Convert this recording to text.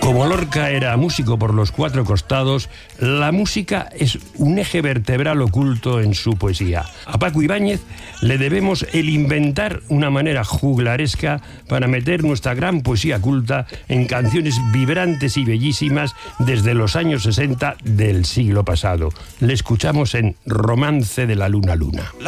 Como Lorca era músico por los cuatro costados, la música es un eje vertebral oculto en su poesía. A Paco Ibáñez le debemos el inventar una manera juglaresca para meter nuestra gran poesía culta en canciones vibrantes y bellísimas desde los años 60 del siglo pasado. Le escuchamos en Romance de la Luna Luna.